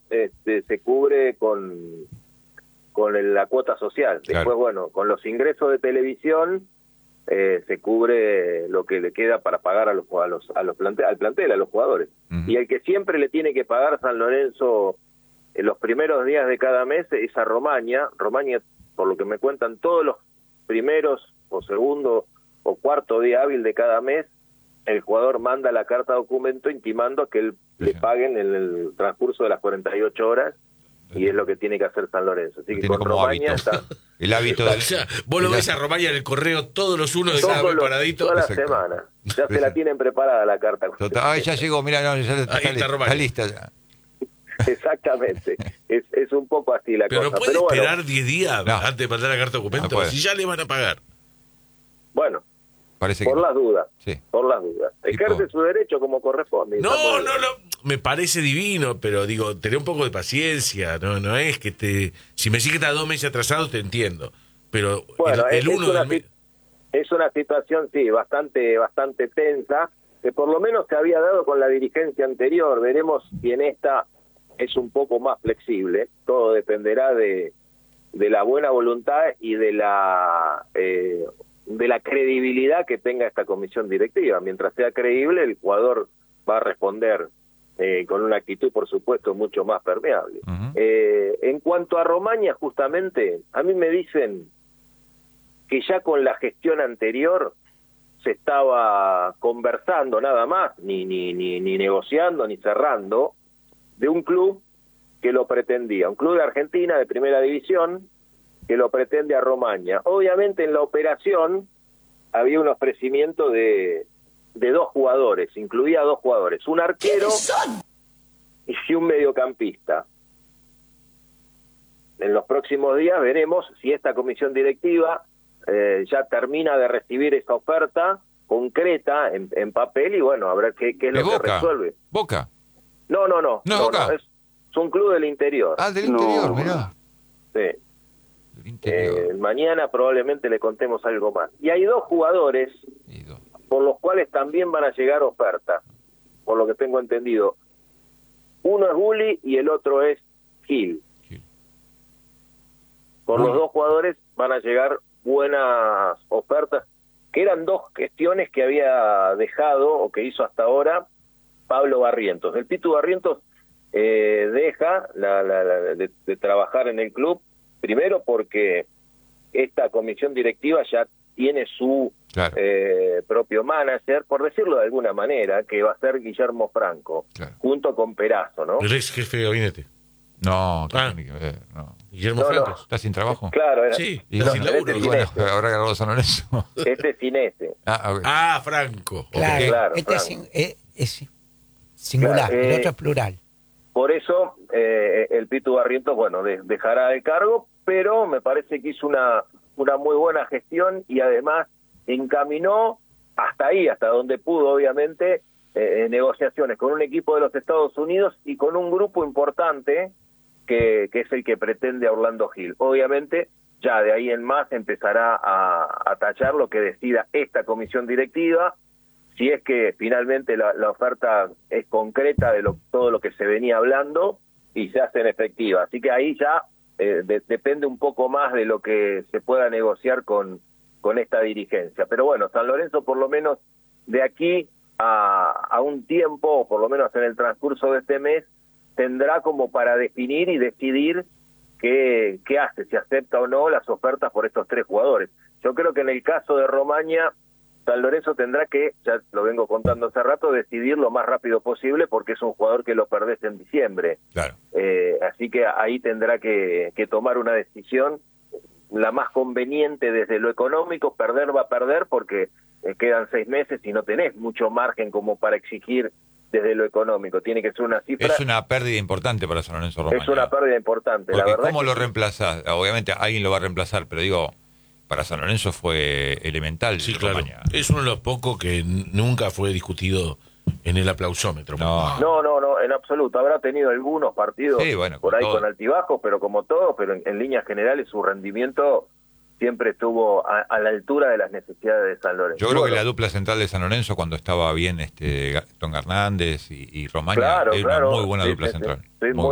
se cubre con la cuota social. Después, Claro. bueno, con los ingresos de televisión se cubre lo que le queda para pagar al plantel, a los jugadores. Ujú. Y el que siempre le tiene que pagar San Lorenzo en los primeros días de cada mes es a Romaña. Romaña, por lo que me cuentan, todos los primeros o segundo o cuarto día hábil de cada mes, el jugador manda la carta documento intimando que él le paguen en el transcurso de las 48 horas, y es lo que tiene que hacer San Lorenzo. Así que Tiene con como Romaña hábito. está... El hábito O del... sea, vos lo ves a Romaña en el correo todos los unos de cada vez paradito. Toda la Exacto. semana. Ya se la tienen preparada la carta. Total. Ay, ya llegó, mira, no, ya está Romaña. está lista ya. Exactamente. Es un poco así la Pero cosa. no puede Pero esperar 10 días No. antes de mandar la carta de No documento. puede. Si ya le van a pagar. bueno, Parece que por no. las dudas. Sí. Por las dudas. Ejerce Tipo- su derecho como corresponde. No, Estamos bien. me parece divino, pero digo, tener un poco de paciencia, no es que si me sigue que está 2 meses atrasado, te entiendo, pero Bueno, el uno del mes... es una situación, sí, bastante tensa, que por lo menos se había dado con la dirigencia anterior. Veremos si en esta es un poco más flexible. Todo dependerá de la buena voluntad y de la credibilidad que tenga esta comisión directiva. Mientras sea creíble, el jugador va a responder con una actitud, por supuesto, mucho más permeable. Ujú. En cuanto a Romaña, justamente, a mí me dicen que ya con la gestión anterior se estaba conversando nada más, ni negociando, ni cerrando, de un club que lo pretendía, un club de Argentina de primera división que lo pretende a Romaña. Obviamente en la operación había un ofrecimiento de 2 jugadores, incluía 2 jugadores, un arquero y un mediocampista. En los próximos días veremos si esta comisión directiva ya termina de recibir esa oferta concreta en papel, y bueno, a ver qué es ¿De lo que Boca? resuelve. ¿Boca? No, ¿No es Boca? es un club del interior. Ah, del interior, mirá. Sí. Del interior. Mañana probablemente le contemos algo más. Y hay 2 jugadores Y dos. por los cuales también van a llegar ofertas, por lo que tengo entendido. Uno es Bully y el otro es Gil. Gil. Por Bully. los 2 jugadores van a llegar buenas ofertas, que eran 2 gestiones que había dejado o que hizo hasta ahora Pablo Barrientos. El Pitu Barrientos deja de trabajar en el club, primero porque esta comisión directiva ya tiene su Claro. propio manager, por decirlo de alguna manera, que va a ser Guillermo Franco, Claro. junto con Perazo, ¿no? El ex jefe de gabinete. No, ¿qué Ah. tiene que ver? No. Guillermo No, Francos. ¿Estás sin trabajo? Claro, era, Sí, Y está bueno, sin laburo. este y bueno, habrá agarrado San Lorenzo. este es Cinese. Ah, ok. Ah, Franco. Claro, Claro, este claro. es singular, Claro, el otro es plural. Por eso el Pitu Barrientos, bueno, dejará el cargo, pero me parece que hizo una muy buena gestión y además encaminó hasta ahí, hasta donde pudo, obviamente, negociaciones con un equipo de los Estados Unidos y con un grupo importante que es el que pretende a Orlando Gil. Obviamente, ya de ahí en más empezará a tachar lo que decida esta comisión directiva, si es que finalmente la oferta es concreta de todo lo que se venía hablando y se hacen efectivas. Así que ahí ya depende un poco más de lo que se pueda negociar con esta dirigencia. Pero bueno, San Lorenzo por lo menos de aquí a un tiempo, o por lo menos en el transcurso de este mes, tendrá como para definir y decidir qué hace, si acepta o no las ofertas por estos 3 jugadores. Yo creo que en el caso de Romaña, San Lorenzo tendrá que, ya lo vengo contando hace rato, decidir lo más rápido posible porque es un jugador que lo perdés en diciembre. Claro. Así que ahí tendrá que tomar una decisión la más conveniente desde lo económico. Perder va a perder porque quedan 6 meses y no tenés mucho margen como para exigir desde lo económico. Tiene que ser una cifra... Es una pérdida importante para San Lorenzo Romaña. Es una pérdida importante, Porque la verdad. ¿cómo lo reemplazás? Obviamente alguien lo va a reemplazar, pero digo, para San Lorenzo fue elemental. Sí, claro. Romaña. Es uno de los pocos que nunca fue discutido en el aplausómetro. No. No, en absoluto. Habrá tenido algunos partidos Sí, bueno, por ahí todo. con altibajos, pero como todo, pero en líneas generales su rendimiento siempre estuvo a la altura de las necesidades de San Lorenzo. Yo creo Bueno, que la dupla central de San Lorenzo, cuando estaba bien Gastón Hernández y Romaña, claro, es claro. una muy buena Sí, dupla sí, sí. central. Sí, Muy